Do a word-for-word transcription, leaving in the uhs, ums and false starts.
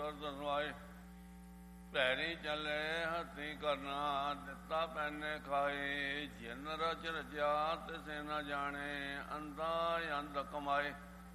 ਸੁਰਤ ਸੁਆਏ। ਭੈਰੀ ਚੱਲੇ ਹੱਥੀ ਕਰਨਾ, ਦਿੱਤਾ ਪੈਨੇ ਖਾਏ। ਜਿਨ ਰਚ ਰਚਿਆ ਤਿਸੇ ਨਾ ਜਾਣੇ, ਅੰਧਾ ਅੰਧ ਕਮਾਏ।